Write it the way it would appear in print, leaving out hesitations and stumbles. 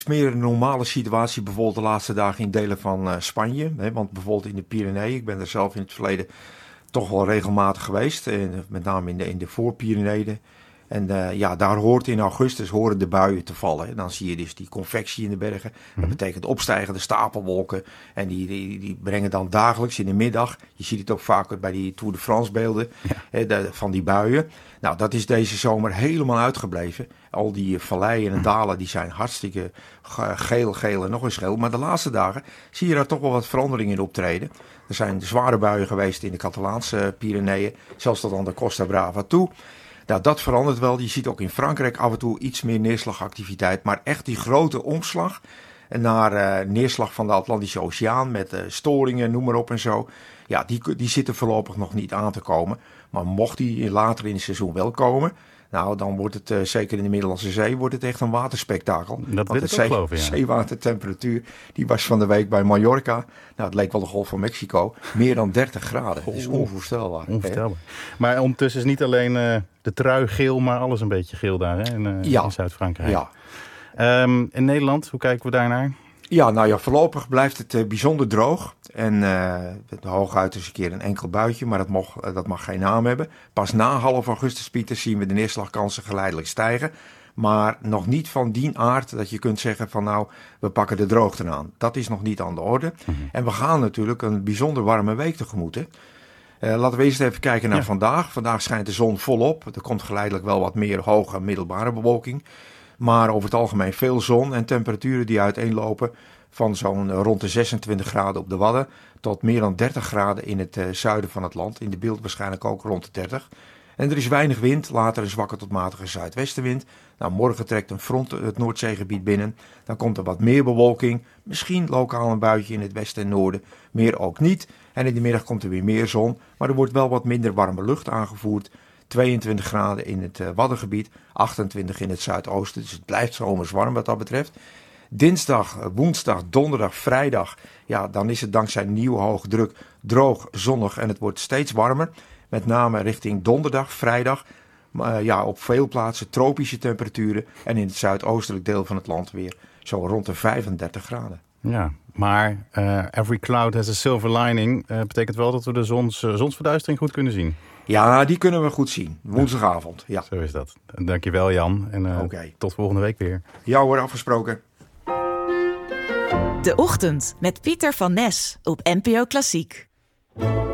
meer een normale situatie bijvoorbeeld de laatste dagen in delen van Spanje. Hè, want bijvoorbeeld in de Pyreneeën, ik ben er zelf in het verleden toch wel regelmatig geweest. Met name in de Voor-Pyreneeën. En daar horen de buien te vallen. En dan zie je dus die convectie in de bergen. Dat betekent opstijgende stapelwolken. En die brengen dan dagelijks in de middag. Je ziet het ook vaak bij die Tour de France beelden van die buien. Nou, dat is deze zomer helemaal uitgebleven. Al die valleien en dalen die zijn hartstikke geel en nog eens geel. Maar de laatste dagen zie je daar toch wel wat veranderingen in optreden. Er zijn zware buien geweest in de Catalaanse Pyreneeën. Zelfs tot aan de Costa Brava toe. Nou, dat verandert wel. Je ziet ook in Frankrijk af en toe iets meer neerslagactiviteit. Maar echt die grote omslag naar neerslag van de Atlantische Oceaan met storingen, noem maar op en zo. Ja, die zitten voorlopig nog niet aan te komen. Maar mocht die later in het seizoen wel komen, nou, dan wordt het, zeker in de Middellandse Zee, wordt het echt een waterspektakel. Dat wil ik ook geloven, ja. Zeewatertemperatuur, die was van de week bij Mallorca. Nou, het leek wel de Golf van Mexico. Meer dan 30 graden. Dat is onvoorstelbaar. Onvoorstelbaar. Maar ondertussen is niet alleen de trui geel, maar alles een beetje geel daar hè? In Zuid-Frankrijk. Ja. In Nederland, hoe kijken we daarnaar? Ja, nou ja, voorlopig blijft het bijzonder droog. En hooguit eens een keer een enkel buitje, maar dat mag geen naam hebben. Pas na half augustus, Pieter, zien we de neerslagkansen geleidelijk stijgen. Maar nog niet van die aard dat je kunt zeggen van nou, we pakken de droogte aan. Dat is nog niet aan de orde. Mm-hmm. En we gaan natuurlijk een bijzonder warme week tegemoet. Laten we eerst even kijken naar vandaag. Vandaag schijnt de zon volop. Er komt geleidelijk wel wat meer hoge en middelbare bewolking. Maar over het algemeen veel zon en temperaturen die uiteenlopen van zo'n rond de 26 graden op de Wadden tot meer dan 30 graden in het zuiden van het land. In de beeld waarschijnlijk ook rond de 30. En er is weinig wind, later een zwakke tot matige zuidwestenwind. Nou, morgen trekt een front het Noordzeegebied binnen. Dan komt er wat meer bewolking, misschien lokaal een buitje in het westen en noorden, meer ook niet. En in de middag komt er weer meer zon, maar er wordt wel wat minder warme lucht aangevoerd. 22 graden in het Waddengebied, 28 in het zuidoosten. Dus het blijft zomers warm wat dat betreft. Dinsdag, woensdag, donderdag, vrijdag, ja, dan is het dankzij nieuwe hoge druk droog, zonnig en het wordt steeds warmer. Met name richting donderdag, vrijdag, op veel plaatsen tropische temperaturen en in het zuidoostelijk deel van het land weer zo rond de 35 graden. Ja, maar every cloud has a silver lining betekent wel dat we de zonsverduistering goed kunnen zien. Ja, die kunnen we goed zien. Woensdagavond, ja. Zo is dat. Dankjewel Jan en tot volgende week weer. Ja hoor, afgesproken. De Ochtend met Pieter van Nes op NPO Klassiek.